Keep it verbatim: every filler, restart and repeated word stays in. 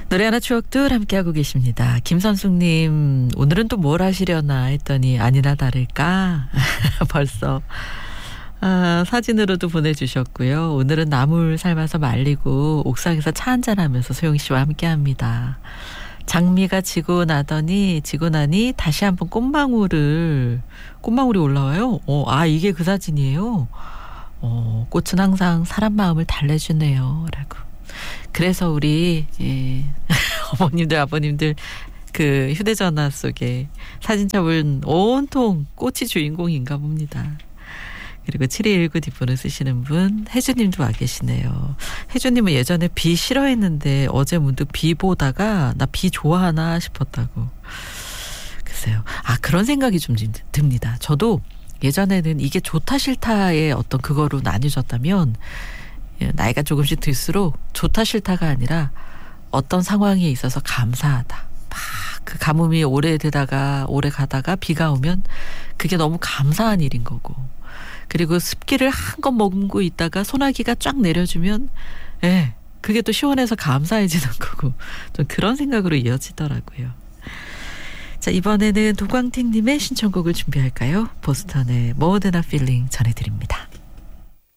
노래 하나 추억들 함께하고 계십니다. 김선숙님, 오늘은 또 뭘 하시려나 했더니 아니나 다를까 벌써 아, 사진으로도 보내주셨고요. 오늘은 나물 삶아서 말리고 옥상에서 차 한잔하면서 소영씨와 함께합니다. 장미가 지고 나더니 지고 나니 다시 한번 꽃망울을 꽃망울이 올라와요. 어, 아 이게 그 사진이에요. 어, 꽃은 항상 사람 마음을 달래주네요. 라고. 그래서 우리 예, 어머님들 아버님들 그 휴대전화 속에 사진 잡은 온통 꽃이 주인공인가 봅니다. 그리고 칠이일구 뒷번호 쓰시는 분 혜주님도 와 계시네요. 혜주님은 예전에 비 싫어했는데 어제 문득 비 보다가 나 비 좋아하나 싶었다고. 글쎄요. 아 그런 생각이 좀 듭니다. 저도 예전에는 이게 좋다 싫다의 어떤 그거로 나뉘어졌다면 나이가 조금씩 들수록 좋다 싫다가 아니라 어떤 상황에 있어서 감사하다. 막 그 가뭄이 오래 되다가 오래 가다가 비가 오면 그게 너무 감사한 일인 거고. 그리고 습기를 한껏 머금고 있다가 소나기가 쫙 내려주면 예, 그게 또 시원해서 감사해지는 거고. 좀 그런 생각으로 이어지더라고요. 자, 이번에는 도광택님의 신청곡을 준비할까요? 보스턴의 More Than a Feeling 전해드립니다.